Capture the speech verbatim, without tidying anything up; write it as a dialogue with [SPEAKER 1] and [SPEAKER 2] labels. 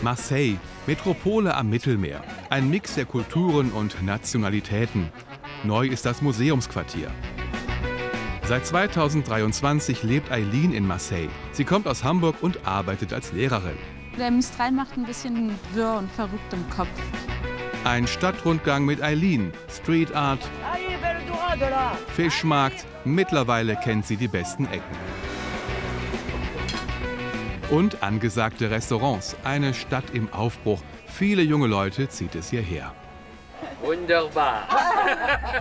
[SPEAKER 1] Marseille, Metropole am Mittelmeer. Ein Mix der Kulturen und Nationalitäten. Neu ist das Museumsquartier. Seit zweitausenddreiundzwanzig lebt Eileen in Marseille. Sie kommt aus Hamburg und arbeitet als Lehrerin.
[SPEAKER 2] Der Mistral macht ein bisschen wirr und verrückt im Kopf.
[SPEAKER 1] Ein Stadtrundgang mit Eileen, Street Art, Fischmarkt, mittlerweile kennt sie die besten Ecken. Und angesagte Restaurants, eine Stadt im Aufbruch. Viele junge Leute zieht es hierher.
[SPEAKER 3] Wunderbar.